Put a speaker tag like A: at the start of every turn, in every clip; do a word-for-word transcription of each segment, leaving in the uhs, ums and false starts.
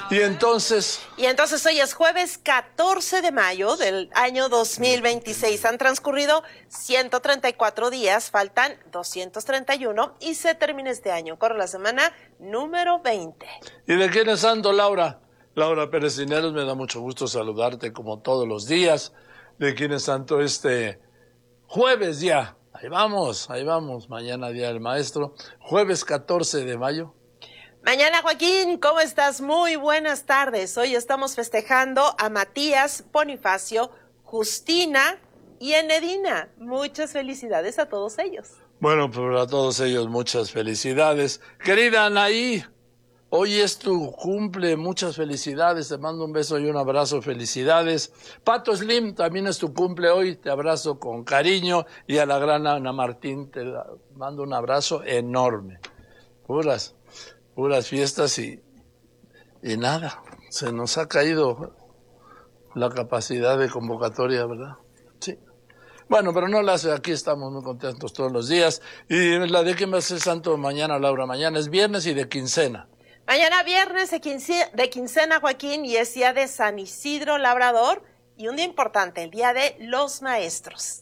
A: Y entonces...
B: Y entonces hoy es jueves catorce de mayo del año dos mil veintiséis. Han transcurrido ciento treinta y cuatro días, faltan doscientos treinta y uno y se termina este año. Corre la semana número veinte.
A: ¿Y de quién es santo, Laura? Laura Pérez Cineros, me da mucho gusto saludarte como todos los días. ¿De quién es santo este jueves ya? Ahí vamos, ahí vamos. Mañana Día del Maestro. Jueves catorce de mayo.
B: Mañana, Joaquín, ¿cómo estás? Muy buenas tardes. Hoy estamos festejando a Matías, Bonifacio, Justina y Enedina. Muchas felicidades a todos ellos.
A: Bueno, pues a todos ellos muchas felicidades. Querida Anaí, hoy es tu cumple, muchas felicidades. Te mando un beso y un abrazo, felicidades. Pato Slim, también es tu cumple hoy, te abrazo con cariño. Y a la gran Ana Martín te mando un abrazo enorme. Puras... puras fiestas y, y nada, se nos ha caído la capacidad de convocatoria, ¿verdad? Sí. Bueno, pero no la hace, aquí estamos muy contentos todos los días. ¿Y la de quién va a ser santo mañana, Laura? Mañana es viernes y de quincena.
B: Mañana viernes de quincena, de quincena, Joaquín, y es día de San Isidro Labrador y un día importante, el Día de los Maestros.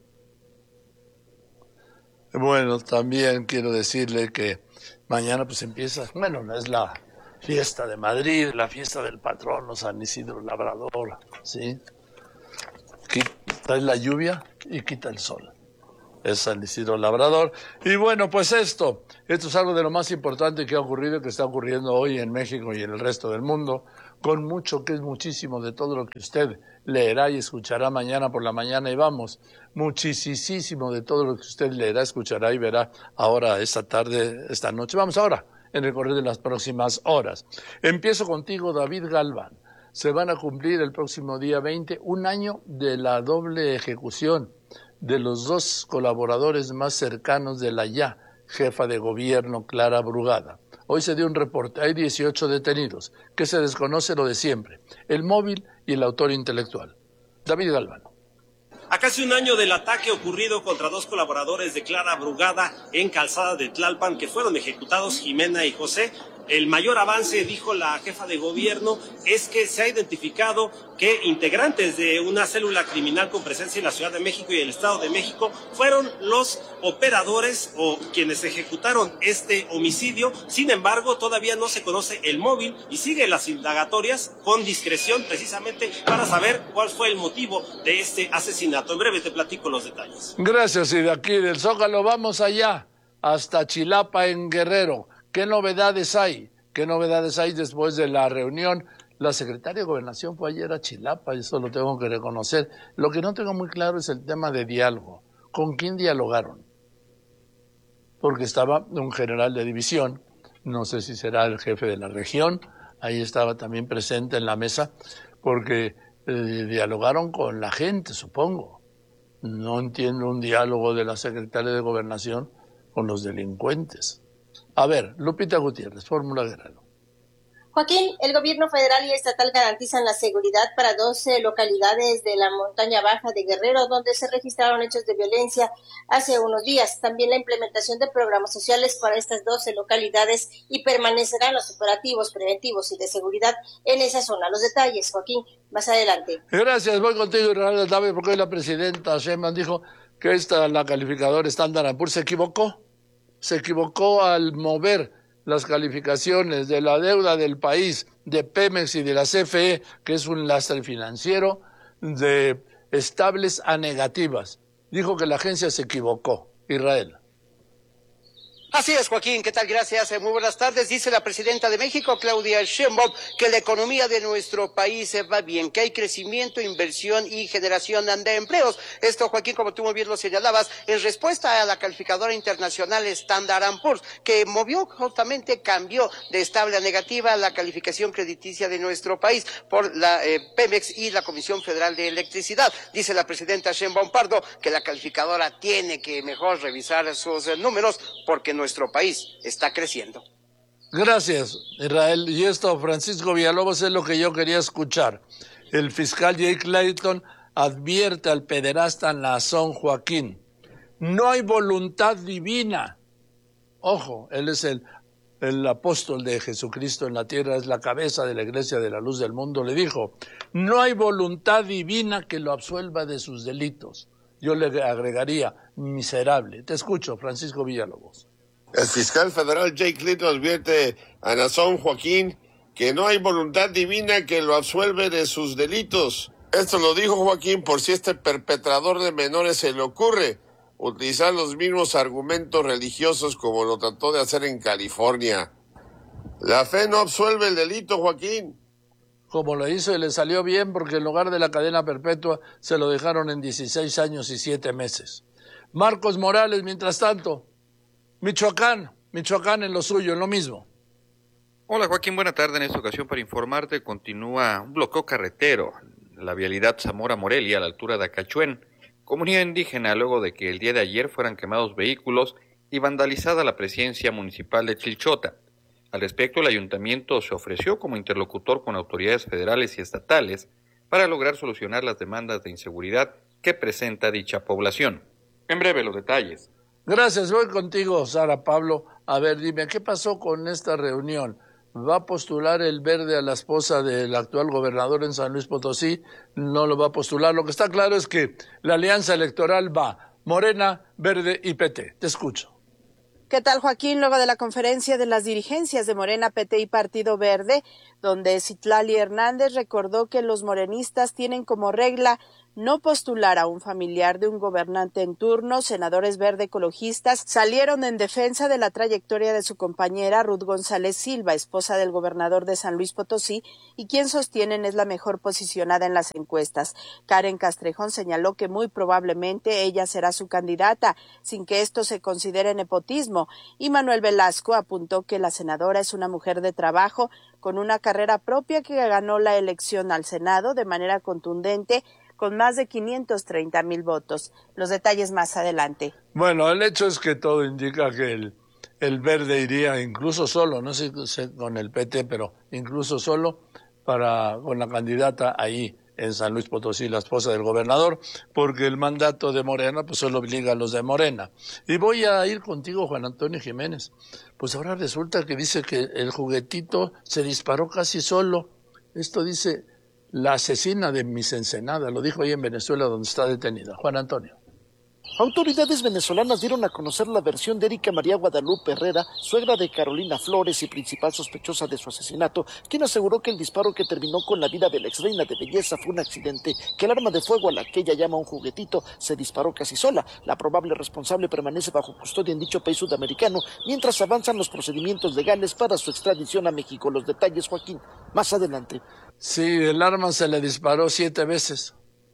A: Bueno, también quiero decirle que mañana pues empieza, bueno, no es la fiesta de Madrid, la fiesta del patrono San Isidro Labrador, ¿sí? Quita la lluvia y quita el sol. Es San Isidro Labrador. Y bueno, pues esto, esto es algo de lo más importante que ha ocurrido, que está ocurriendo hoy en México y en el resto del mundo, con mucho, que es muchísimo de todo lo que usted leerá y escuchará mañana por la mañana. Y vamos, muchísimo de todo lo que usted leerá, escuchará y verá ahora, esta tarde, esta noche. Vamos ahora, en el correr de las próximas horas. Empiezo contigo, David Galván. Se van a cumplir el próximo día veinte un año de la doble ejecución de los dos colaboradores más cercanos de la ya jefa de gobierno, Clara Brugada. Hoy se dio un reporte, hay dieciocho detenidos, que se desconoce lo de siempre, el móvil y el autor intelectual. David Galván.
C: A casi un año del ataque ocurrido contra dos colaboradores de Clara Brugada en Calzada de Tlalpan, que fueron ejecutados Jimena y José, el mayor avance, dijo la jefa de gobierno, es que se ha identificado que integrantes de una célula criminal con presencia en la Ciudad de México y el Estado de México fueron los operadores o quienes ejecutaron este homicidio. Sin embargo, todavía no se conoce el móvil y siguen las indagatorias con discreción precisamente para saber cuál fue el motivo de este asesinato. En breve te platico los detalles.
A: Gracias, y de aquí del Zócalo vamos allá, hasta Chilapa en Guerrero. ¿Qué novedades hay? ¿Qué novedades hay después de la reunión? La secretaria de Gobernación fue ayer a Chilapa, eso lo tengo que reconocer. Lo que no tengo muy claro es el tema de diálogo. ¿Con quién dialogaron? Porque estaba un general de división, no sé si será el jefe de la región, ahí estaba también presente en la mesa, porque eh, dialogaron con la gente, supongo. No entiendo un diálogo de la secretaria de Gobernación con los delincuentes. A ver, Lupita Gutiérrez, Fórmula Guerrero.
D: Joaquín, el gobierno federal y estatal garantizan la seguridad para doce localidades de la montaña baja de Guerrero, donde se registraron hechos de violencia hace unos días. También la implementación de programas sociales para estas doce localidades y permanecerán los operativos preventivos y de seguridad en esa zona. Los detalles, Joaquín, más adelante.
A: Gracias, voy contigo, Israel David, porque hoy la presidenta Sheinbaum dijo que esta, la calificadora Standard and Poor's se equivocó. Se equivocó al mover las calificaciones de la deuda del país, de Pemex y de la C F E, que es un lastre financiero, de estables a negativas. Dijo que la agencia se equivocó. Israel.
E: Así es, Joaquín, ¿qué tal? Gracias, muy buenas tardes. Dice la presidenta de México, Claudia Sheinbaum, que la economía de nuestro país va bien, que hay crecimiento, inversión y generación de empleos. Esto, Joaquín, como tú muy bien lo señalabas, en respuesta a la calificadora internacional Standard and Poor's, que movió justamente, cambió de estable a negativa la calificación crediticia de nuestro país por la eh, Pemex y la Comisión Federal de Electricidad. Dice la presidenta Sheinbaum Pardo que la calificadora tiene que mejor revisar sus eh, números porque nuestro país está creciendo.
A: Gracias, Israel. Y esto, Francisco Villalobos, es lo que yo quería escuchar. El fiscal Jake Clayton advierte al pederasta Nazón Joaquín. No hay voluntad divina. Ojo, él es el el apóstol de Jesucristo en la tierra, es la cabeza de la Iglesia de la Luz del Mundo, le dijo, no hay voluntad divina que lo absuelva de sus delitos. Yo le agregaría, miserable. Te escucho, Francisco Villalobos.
F: El fiscal federal Jake Little advierte a Nason Joaquín que no hay voluntad divina que lo absuelve de sus delitos. Esto lo dijo Joaquín por si este perpetrador de menores se le ocurre utilizar los mismos argumentos religiosos como lo trató de hacer en California. La fe no absuelve el delito, Joaquín.
A: Como lo hizo y le salió bien porque en lugar de la cadena perpetua se lo dejaron en dieciséis años y siete meses. Marcos Morales, mientras tanto, Michoacán, Michoacán en lo suyo, en lo mismo.
G: Hola Joaquín, buena tarde. En esta ocasión para informarte continúa un bloqueo carretero, la vialidad Zamora-Morelia a la altura de Acachuén, comunidad indígena, luego de que el día de ayer fueran quemados vehículos y vandalizada la presidencia municipal de Chilchota. Al respecto, el ayuntamiento se ofreció como interlocutor con autoridades federales y estatales para lograr solucionar las demandas de inseguridad que presenta dicha población. En breve, los detalles.
A: Gracias, voy contigo, Sara Pablo. A ver, dime, ¿qué pasó con esta reunión? ¿Va a postular el Verde a la esposa del actual gobernador en San Luis Potosí? No lo va a postular. Lo que está claro es que la alianza electoral va Morena, Verde y P T. Te escucho.
H: ¿Qué tal, Joaquín? Luego de la conferencia de las dirigencias de Morena, P T y Partido Verde, donde Citlali Hernández recordó que los morenistas tienen como regla no postular a un familiar de un gobernante en turno, senadores verde ecologistas salieron en defensa de la trayectoria de su compañera Ruth González Silva, esposa del gobernador de San Luis Potosí, y quien sostienen es la mejor posicionada en las encuestas. Karen Castrejón señaló que muy probablemente ella será su candidata, sin que esto se considere nepotismo, y Manuel Velasco apuntó que la senadora es una mujer de trabajo, con una carrera propia que ganó la elección al Senado de manera contundente, con más de quinientos treinta mil votos. Los detalles más adelante.
A: Bueno, el hecho es que todo indica que el, el Verde iría incluso solo, no sé con el P T, pero incluso solo para con la candidata ahí en San Luis Potosí, la esposa del gobernador, porque el mandato de Morena pues solo obliga a los de Morena. Y voy a ir contigo, Juan Antonio Jiménez. Pues ahora resulta que dice que el juguetito se disparó casi solo. Esto dice la asesina de Miss Ensenada, lo dijo ahí en Venezuela, donde está detenida. Juan Antonio.
I: Autoridades venezolanas dieron a conocer la versión de Erika María Guadalupe Herrera, suegra de Carolina Flores y principal sospechosa de su asesinato, quien aseguró que el disparo que terminó con la vida de la exreina de belleza fue un accidente, que el arma de fuego a la que ella llama un juguetito se disparó casi sola. La probable responsable permanece bajo custodia en dicho país sudamericano, mientras avanzan los procedimientos legales para su extradición a México. Los detalles, Joaquín, más adelante.
A: Sí, el arma se le disparó siete veces.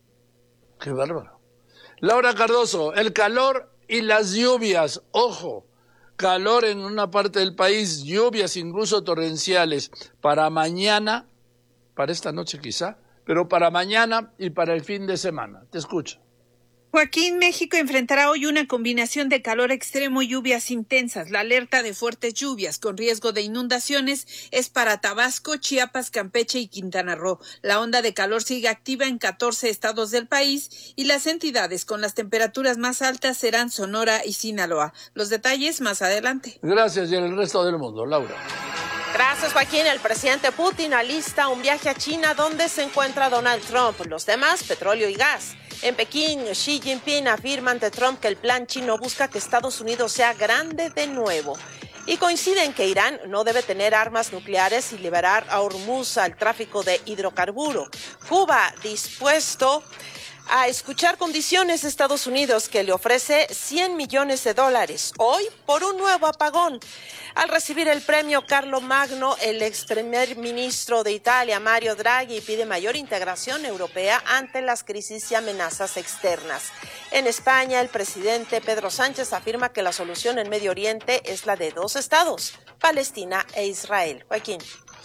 A: Qué bárbaro. Laura Cardoso, el calor y las lluvias, ojo, calor en una parte del país, lluvias incluso torrenciales para mañana, para esta noche quizá, pero para mañana y para el fin de semana. Te escucho.
J: Joaquín, México enfrentará hoy una combinación de calor extremo y lluvias intensas. La alerta de fuertes lluvias con riesgo de inundaciones es para Tabasco, Chiapas, Campeche y Quintana Roo. La onda de calor sigue activa en catorce estados del país y las entidades con las temperaturas más altas serán Sonora y Sinaloa. Los detalles más adelante.
A: Gracias, y en el resto del mundo, Laura.
B: Gracias, Joaquín. El presidente Putin alista un viaje a China donde se encuentra Donald Trump. Los demás, petróleo y gas. En Pekín, Xi Jinping afirma ante Trump que el plan chino busca que Estados Unidos sea grande de nuevo. Y coincide en que Irán no debe tener armas nucleares y liberar a Hormuz al tráfico de hidrocarburo. Cuba dispuesto a escuchar condiciones de Estados Unidos, que le ofrece cien millones de dólares hoy por un nuevo apagón. Al recibir el premio Carlo Magno, el ex primer ministro de Italia, Mario Draghi, pide mayor integración europea ante las crisis y amenazas externas. En España, el presidente Pedro Sánchez afirma que la solución en Medio Oriente es la de dos estados, Palestina e Israel. Joaquín.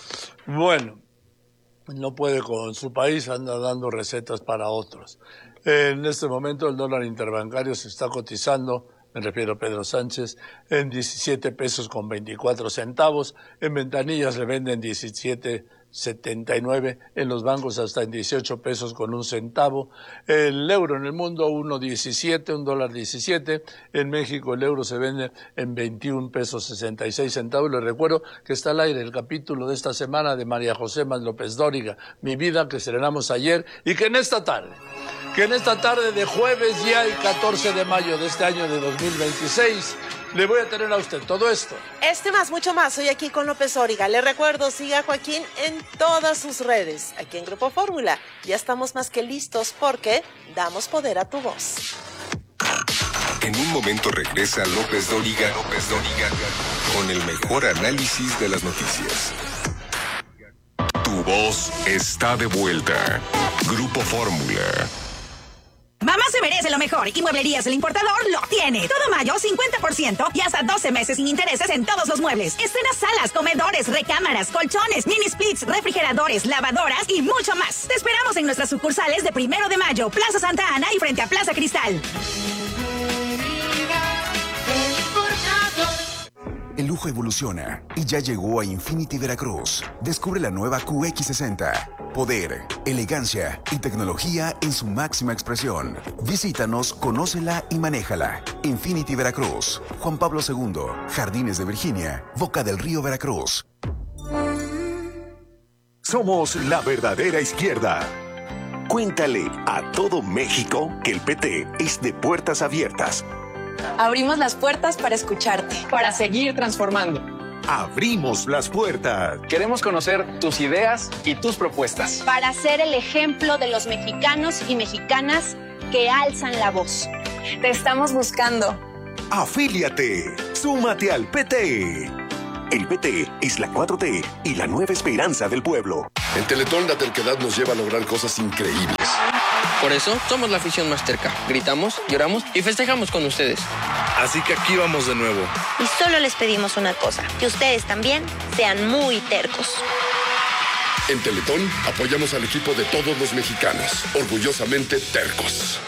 A: Bueno, no puede con su país, anda dando recetas para otros. En este momento el dólar interbancario se está cotizando, me refiero a Pedro Sánchez, en diecisiete pesos con veinticuatro centavos. En ventanillas le venden diecisiete setenta y nueve, en los bancos hasta en dieciocho pesos con un centavo. El euro en el mundo uno diecisiete, un dólar diecisiete. En México el euro se vende en veintiún pesos sesenta y seis centavos. Les recuerdo que está al aire el capítulo de esta semana de María José Más López Dóriga, Mi Vida, que estrenamos ayer, y que en esta tarde, que en esta tarde de jueves ya el catorce de mayo de este año de dos mil veintiséis, le voy a tener a usted todo esto.
B: Este más, mucho más, soy aquí con López Dóriga. Le recuerdo, siga a Joaquín en todas sus redes, aquí en Grupo Fórmula. Ya estamos más que listos porque damos poder a tu voz.
K: En un momento regresa López Dóriga, López Dóriga, con el mejor análisis de las noticias. Tu voz está de vuelta. Grupo Fórmula.
L: Mamá se merece lo mejor y Mueblerías El Importador lo tiene. Todo mayo, cincuenta por ciento y hasta doce meses sin intereses en todos los muebles. Estrena salas, comedores, recámaras, colchones, mini splits, refrigeradores, lavadoras y mucho más. Te esperamos en nuestras sucursales de Primero de Mayo, Plaza Santa Ana y frente a Plaza Cristal.
M: El lujo evoluciona y ya llegó a Infinity Veracruz. Descubre la nueva Q X sesenta. Poder, elegancia y tecnología en su máxima expresión. Visítanos, conócela y manéjala. Infinity Veracruz. Juan Pablo segundo, Jardines de Virginia, Boca del Río, Veracruz.
N: Somos la verdadera izquierda. Cuéntale a todo México que el P T es de puertas abiertas.
O: Abrimos las puertas para escucharte, para seguir transformando.
N: Abrimos las puertas.
P: Queremos conocer tus ideas y tus propuestas.
Q: Para ser el ejemplo de los mexicanos y mexicanas que alzan la voz.
O: Te estamos buscando.
N: Afíliate. Súmate al P T. El P T es la cuatro T y la nueva esperanza del pueblo.
R: En Teletón la terquedad nos lleva a lograr cosas increíbles.
S: Por eso somos la afición más terca. Gritamos, lloramos y festejamos con ustedes.
R: Así que aquí vamos de nuevo.
T: Y solo les pedimos una cosa, que ustedes también sean muy tercos.
R: En Teletón apoyamos al equipo de todos los mexicanos, orgullosamente tercos.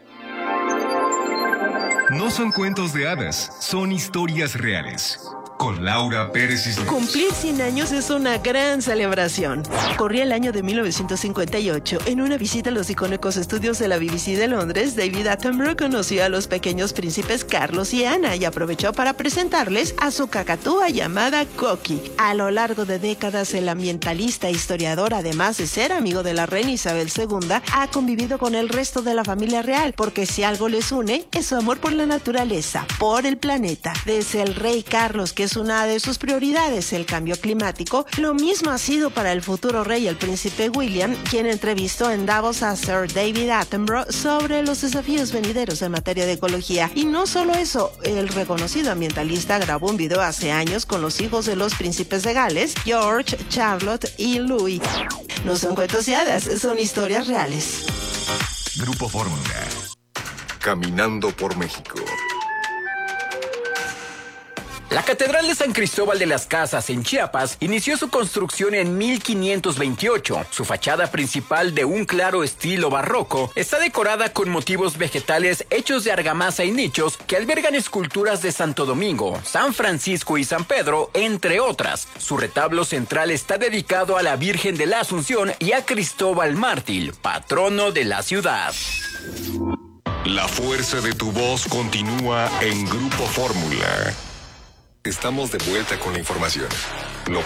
U: No son cuentos de hadas, son historias reales. Con Laura Pérez Islas.
V: Cumplir cien años es una gran celebración. Corría el año de mil novecientos cincuenta y ocho. En una visita a los icónicos estudios de la B B C de Londres, David Attenborough conoció a los pequeños príncipes Carlos y Ana y aprovechó para presentarles a su cacatúa llamada Coqui. A lo largo de décadas, el ambientalista e historiador, además de ser amigo de la reina Isabel segunda, ha convivido con el resto de la familia real, porque si algo les une, es su amor por la naturaleza, por el planeta. Desde el rey Carlos, que es una de sus prioridades, el cambio climático, lo mismo ha sido para el futuro rey, el príncipe William, quien entrevistó en Davos a Sir David Attenborough sobre los desafíos venideros en materia de ecología. Y no solo eso, el reconocido ambientalista grabó un video hace años con los hijos de los príncipes de Gales, George, Charlotte y Louis. No son cuentos de hadas, son historias reales.
K: Grupo Fórmula. Caminando por México.
W: La Catedral de San Cristóbal de las Casas en Chiapas inició su construcción en mil quinientos veintiocho. Su fachada principal, de un claro estilo barroco, está decorada con motivos vegetales hechos de argamasa y nichos que albergan esculturas de Santo Domingo, San Francisco y San Pedro, entre otras. Su retablo central está dedicado a la Virgen de la Asunción y a Cristóbal Mártir, patrono de la ciudad.
K: La fuerza de tu voz continúa en Grupo Fórmula. Estamos de vuelta con la información. Lo